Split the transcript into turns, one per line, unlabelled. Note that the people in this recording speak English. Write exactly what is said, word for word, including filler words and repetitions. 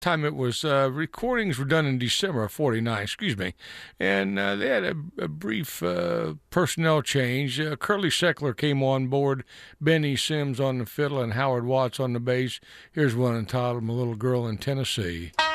time it was uh, recordings were done in December of forty-nine, excuse me, and uh, they had a, a brief uh, personnel change. Uh, Curly Seckler came on board, Benny Sims on the fiddle, and Howard Watts on the bass. Here's one entitled "My Little Girl in Tennessee."